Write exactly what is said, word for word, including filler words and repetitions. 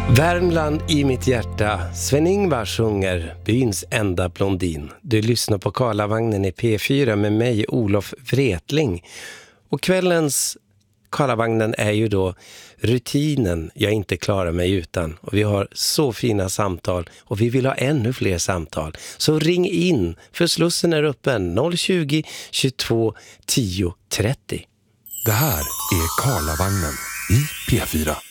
Värmland i mitt hjärta. Sven-Ingvar sjunger byns enda blondin. Du lyssnar på Karlavagnen i P fyra med mig, Olof Wretling. Och kvällens Karlavagnen är ju då rutinen jag inte klarar mig utan. Och vi har så fina samtal och vi vill ha ännu fler samtal. Så ring in, för slussen är öppen noll tjugo, tjugotvå, tio, trettio. Det här är Karlavagnen i P fyra.